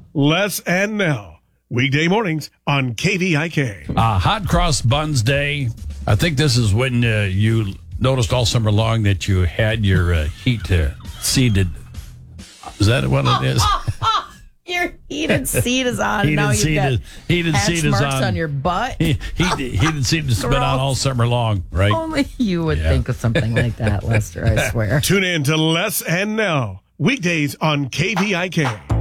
Les and Nell. Weekday mornings on KVIK. Hot cross buns day. I think this is when you noticed all summer long that you had your heat seated. Is that what it is? Your heated seat is on. Heated now seat you've got heated hatch seat is marks on. on your butt. Heated seat has been on all summer long, right? Only you would think of something like that, Lester, I swear. Tune in to Les and Nell. Weekdays on KVIK.